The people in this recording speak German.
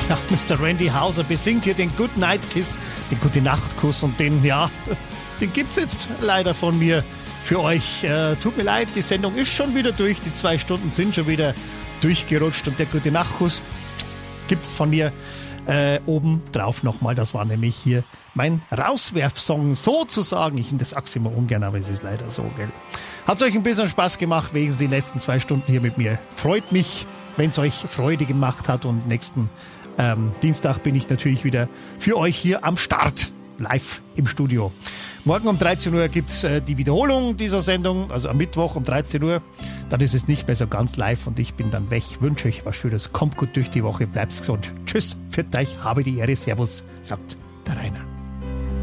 Ja, Mr. Randy Houser besingt hier den Good Night Kiss, den Gute Nacht Kuss und den gibt's jetzt leider von mir für euch. Tut mir leid, die Sendung ist schon wieder durch, die 2 Stunden sind schon wieder durchgerutscht und der Gute Nacht Kuss gibt's von mir oben drauf nochmal. Das war nämlich hier mein Rauswerfsong sozusagen. Ich sag's immer ungern, aber es ist leider so, gell. Hat's euch ein bisschen Spaß gemacht, wegen die letzten 2 Stunden hier mit mir. Freut mich, wenn es euch Freude gemacht hat und nächsten Dienstag bin ich natürlich wieder für euch hier am Start, live im Studio. Morgen um 13 Uhr gibt's die Wiederholung dieser Sendung, also am Mittwoch um 13 Uhr. Dann ist es nicht mehr so ganz live und ich bin dann weg. Wünsche euch was Schönes, kommt gut durch die Woche, bleibt gesund. Tschüss, pfiat euch, habe die Ehre, Servus, sagt der Rainer.